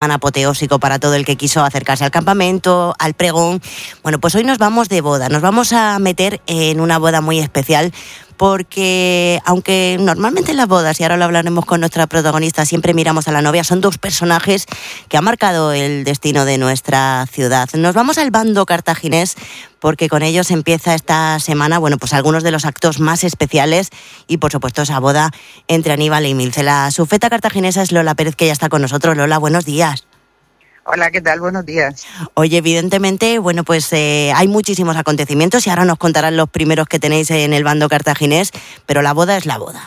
tan apoteósico para todo el que quiso acercarse al campamento, al pregón. Bueno, pues hoy nos vamos de boda, nos vamos a meter en una boda muy especial, porque aunque normalmente en las bodas, y ahora lo hablaremos con nuestra protagonista, siempre miramos a la novia, son dos personajes que han marcado el destino de nuestra ciudad. Nos vamos al bando cartaginés, porque con ellos empieza esta semana, bueno, pues algunos de los actos más especiales y, por supuesto, esa boda entre Aníbal y Milce. La sufeta cartaginesa es Lola Pérez, que ya está con nosotros. Lola, buenos días. Hola, ¿qué tal? Buenos días. Oye, evidentemente, bueno, pues hay muchísimos acontecimientos y ahora nos contarán los primeros que tenéis en el bando cartaginés, pero la boda es la boda.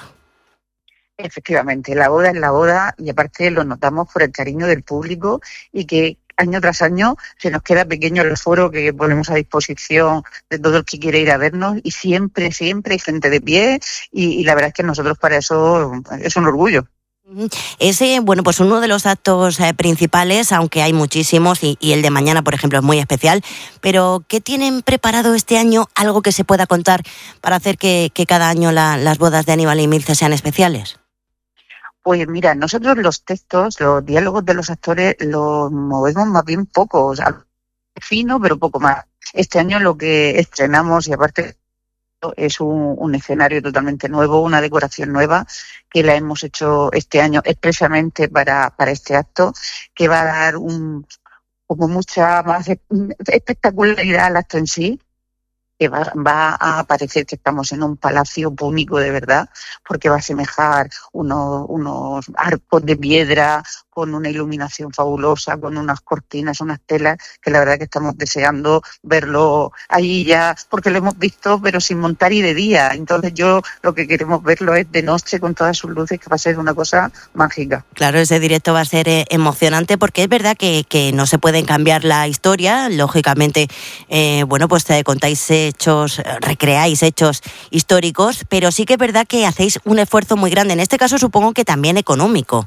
Efectivamente, la boda es la boda y aparte lo notamos por el cariño del público y que año tras año se nos queda pequeño el foro que ponemos a disposición de todo el que quiere ir a vernos y siempre hay gente de pie y la verdad es que nosotros para eso es un orgullo. Ese, bueno, pues uno de los actos principales, aunque hay muchísimos y el de mañana, por ejemplo, es muy especial, pero ¿qué tienen preparado este año? Algo que se pueda contar para hacer que cada año las bodas de Aníbal y Milce sean especiales. Pues mira, nosotros los textos, los diálogos de los actores los movemos más bien poco, o sea, fino, pero poco más. Este año lo que estrenamos, y aparte es un escenario totalmente nuevo, una decoración nueva que la hemos hecho este año expresamente para este acto, que va a dar como mucha más espectacularidad al acto en sí. Que va a parecer que estamos en un palacio púnico de verdad, porque va a asemejar unos arcos de piedra con una iluminación fabulosa, con unas cortinas, unas telas, que la verdad que estamos deseando verlo ahí ya, porque lo hemos visto pero sin montar y de día. Entonces lo que queremos verlo es de noche con todas sus luces, que va a ser una cosa mágica. Claro, ese directo va a ser emocionante, porque es verdad que no se pueden cambiar la historia, lógicamente, bueno, pues contáis recreáis hechos históricos, pero sí que es verdad que hacéis un esfuerzo muy grande, en este caso supongo que también económico.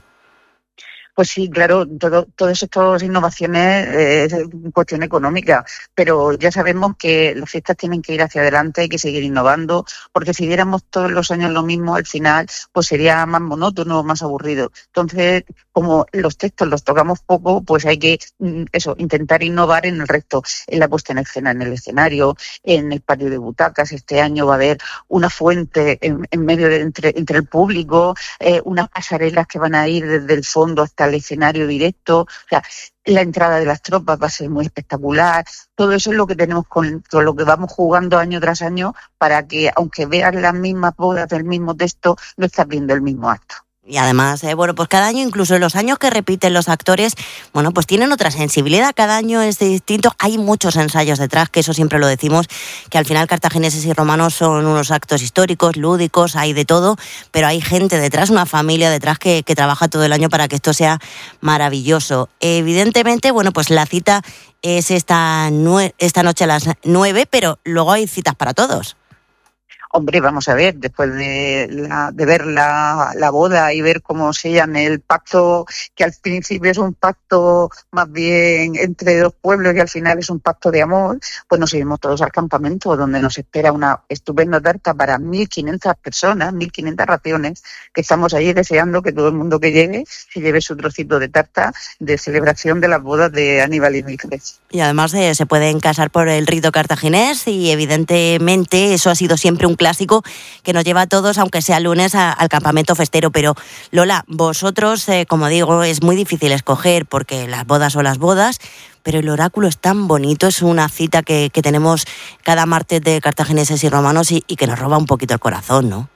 Pues sí, claro, todas estas innovaciones es cuestión económica, pero ya sabemos que las fiestas tienen que ir hacia adelante, hay que seguir innovando, porque si diéramos todos los años lo mismo, al final pues sería más monótono, más aburrido. Entonces, como los textos los tocamos poco, pues hay que intentar innovar en el resto, en la puesta en escena, en el escenario, en el patio de butacas. Este año va a haber una fuente en medio entre el público, unas pasarelas que van a ir desde el fondo hasta el escenario directo, o sea, la entrada de las tropas va a ser muy espectacular. Todo eso es lo que tenemos con lo que vamos jugando año tras año, para que, aunque veas las mismas bodas del mismo texto, no estás viendo el mismo acto. Y además, bueno, pues cada año, incluso los años que repiten los actores, bueno, pues tienen otra sensibilidad, cada año es distinto, hay muchos ensayos detrás, que eso siempre lo decimos, que al final cartagineses y romanos son unos actos históricos, lúdicos, hay de todo, pero hay gente detrás, una familia detrás que trabaja todo el año para que esto sea maravilloso. Evidentemente, bueno, pues la cita es esta noche a las 9, pero luego hay citas para todos. Hombre, vamos a ver, después de ver la boda y ver cómo sellan el pacto, que al principio es un pacto más bien entre dos pueblos y al final es un pacto de amor, pues nos iremos todos al campamento, donde nos espera una estupenda tarta para 1.500 personas, 1.500 raciones, que estamos allí deseando que todo el mundo que llegue se lleve su trocito de tarta de celebración de las bodas de Aníbal y Milce. Y además se pueden casar por el rito cartaginés y evidentemente eso ha sido siempre un clásico que nos lleva a todos, aunque sea lunes, al campamento festero. Pero Lola, vosotros, como digo, es muy difícil escoger porque las bodas son las bodas, pero el oráculo es tan bonito, es una cita que tenemos cada martes de cartagineses y romanos y que nos roba un poquito el corazón, ¿no?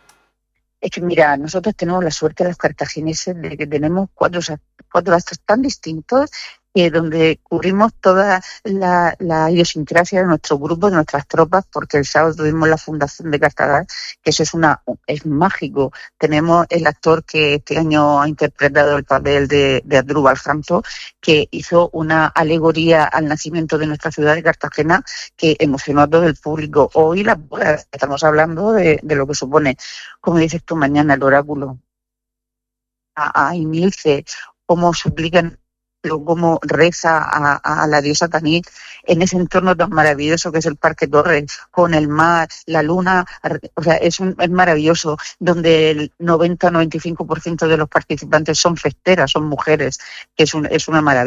Es que mira, nosotros tenemos la suerte de los cartagineses de que tenemos cuatro actos tan distintos, donde cubrimos toda la idiosincrasia de nuestro grupo, de nuestras tropas, porque el sábado tuvimos la fundación de Cartagal, que eso es mágico. Tenemos el actor que este año ha interpretado el papel de Asdrúbal Franco, que hizo una alegoría al nacimiento de nuestra ciudad de Cartagena, que emocionó a todo el público. Hoy estamos hablando de lo que supone, como dices tú, mañana el oráculo a Milce, cómo suplican, cómo reza a la diosa Tanit en ese entorno tan maravilloso que es el Parque Torres, con el mar, la luna, o sea, es maravilloso, donde el 90-95% de los participantes son festeras, son mujeres, que es una maravilla.